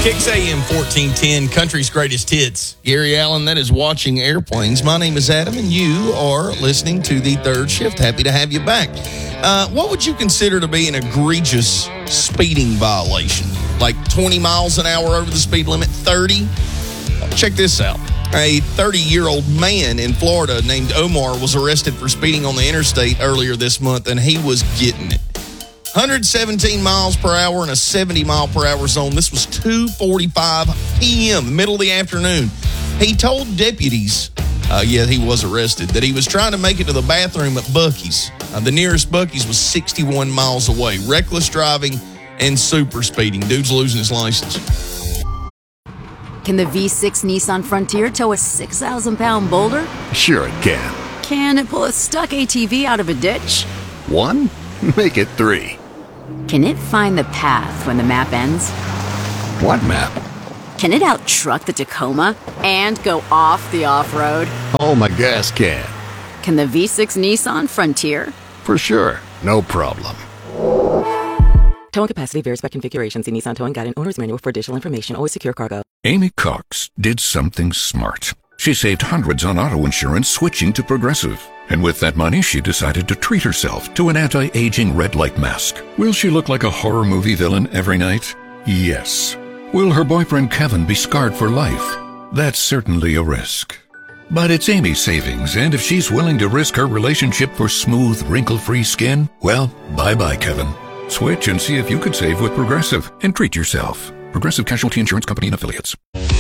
Kicks AM 1410, country's greatest hits. Gary Allen, that is Watching Airplanes. My name is Adam, and you are listening to The Third Shift. Happy to have you back. What would you consider to be an egregious speeding violation? Like 20 miles an hour over the speed limit, 30? Check this out. A 30-year-old man in Florida named Omar was arrested for speeding on the interstate earlier this month, and he was getting it. 117 miles per hour in a 70-mile-per-hour zone. This was 2:45 p.m., middle of the afternoon. He told deputies, he was arrested, that he was trying to make it to the bathroom at Buc-ee's. The nearest Buc-ee's was 61 miles away. Reckless driving and super speeding. Dude's losing his license. Can the V6 Nissan Frontier tow a 6,000-pound boulder? Sure it can. Can it pull a stuck ATV out of a ditch? 1? Make it 3. Can it find the path when the map ends? What map? Can it out-truck the Tacoma and go off the off-road? Oh, my gas can. Can the V6 Nissan Frontier? For sure. No problem. Towing capacity varies by configuration. See Nissan Towing Guide and Owner's Manual for additional information. Always secure cargo. Amy Cox did something smart. She saved hundreds on auto insurance switching to Progressive. And with that money, she decided to treat herself to an anti-aging red light mask. Will she look like a horror movie villain every night? Yes. Will her boyfriend Kevin be scarred for life? That's certainly a risk. But it's Amy's savings, and if she's willing to risk her relationship for smooth, wrinkle-free skin, well, bye-bye, Kevin. Switch and see if you could save with Progressive and treat yourself. Progressive Casualty Insurance Company and Affiliates.